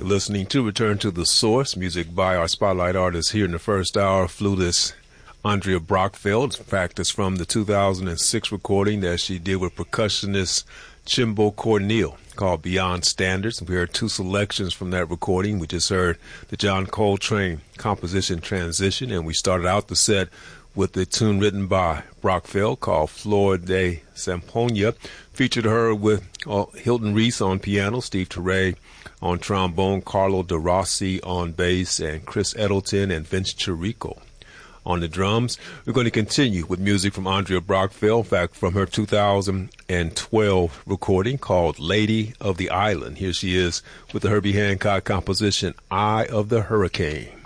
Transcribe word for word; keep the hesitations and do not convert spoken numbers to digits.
You're listening to Return to the Source, music by our spotlight artist here in the first hour, flutist Andrea Brockfield. In fact, it's from the two thousand six recording that she did with percussionist Chimbo Corneal called Beyond Standards. We heard two selections from that recording. We just heard the John Coltrane composition Transition, and we started out the set with the tune written by Brockfield called Flor de Zampoña. Featured her with uh, Hilton Reese on piano, Steve Turre on trombone, Carlo De Rossi on bass, and Chris Edelton and Vince Chirico on the drums. We're going to continue with music from Andrea Brockfield, in fact, from her two thousand twelve recording called Lady of the Island. Here she is with the Herbie Hancock composition, Eye of the Hurricane.